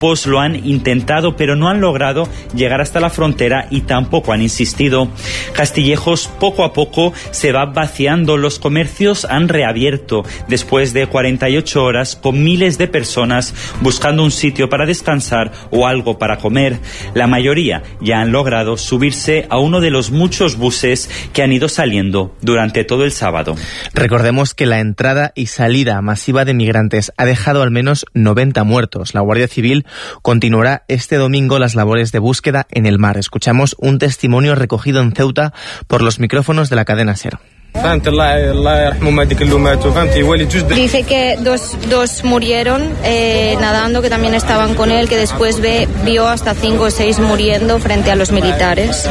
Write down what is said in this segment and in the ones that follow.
Pues lo han intentado, pero no han logrado llegar hasta la frontera y tampoco han insistido. Castillejos poco a poco se va vaciando. Los comercios han reabierto después de 48 horas con miles de personas buscando un sitio para descansar o algo para comer. La mayoría ya han logrado subirse a uno de los muchos buses que han ido saliendo durante todo el sábado. Recordemos que la entrada y salida masiva de migrantes ha dejado al menos 90 muertos. La Guardia Civil continuará este domingo las labores de búsqueda en el mar. Escuchamos un testimonio recogido en Ceuta por los micrófonos de la cadena SER. Dice que dos murieron nadando, que también estaban con él, que después vio hasta 5 o 6 muriendo frente a los militares.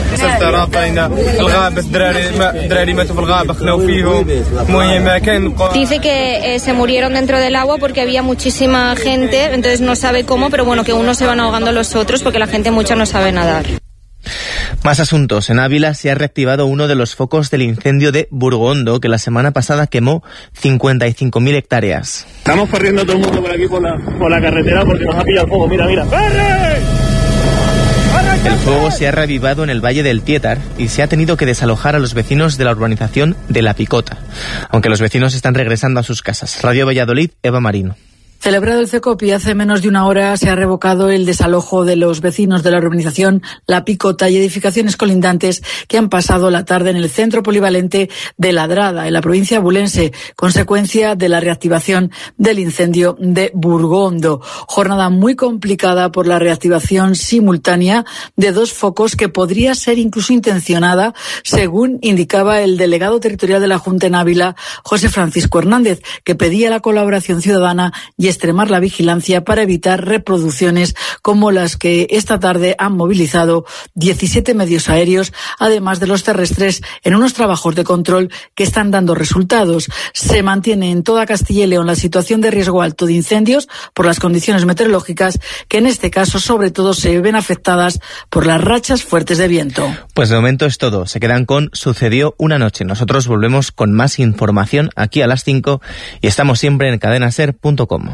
Dice que se murieron dentro del agua porque había muchísima gente, entonces no sabe cómo, pero bueno, que unos se van ahogando los otros porque la gente mucha no sabe nadar. Más asuntos. En Ávila se ha reactivado uno de los focos del incendio de Burgondo, que la semana pasada quemó 55.000 hectáreas. Estamos corriendo todo el mundo por aquí por la carretera porque nos ha pillado el fuego. Mira. ¡Corre! El fuego se ha reavivado en el Valle del Tietar y se ha tenido que desalojar a los vecinos de la urbanización de La Picota, aunque los vecinos están regresando a sus casas. Radio Valladolid, Eva Marino. Celebrado el CECOPI hace menos de una hora, se ha revocado el desalojo de los vecinos de la urbanización La Picota y edificaciones colindantes que han pasado la tarde en el centro polivalente de Ladrada, en la provincia abulense, consecuencia de la reactivación del incendio de Burgondo. Jornada muy complicada por la reactivación simultánea de 2 focos que podría ser incluso intencionada, según indicaba el delegado territorial de la Junta en Ávila, José Francisco Hernández, que pedía la colaboración ciudadana y extremar la vigilancia para evitar reproducciones como las que esta tarde han movilizado 17 medios aéreos, además de los terrestres, en unos trabajos de control que están dando resultados. Se mantiene en toda Castilla y León la situación de riesgo alto de incendios por las condiciones meteorológicas, que en este caso sobre todo se ven afectadas por las rachas fuertes de viento. Pues de momento es todo. Se quedan con Sucedió una noche. Nosotros volvemos con más información aquí a las 5 y estamos siempre en cadenaser.com.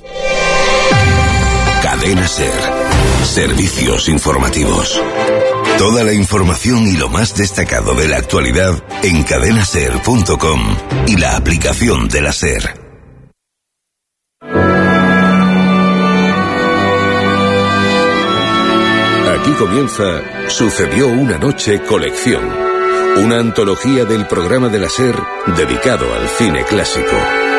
Cadena SER. Servicios informativos. Toda la información y lo más destacado de la actualidad en cadenaser.com y la aplicación de la SER. Aquí comienza Sucedió una noche colección, una antología del programa de la SER dedicado al cine clásico.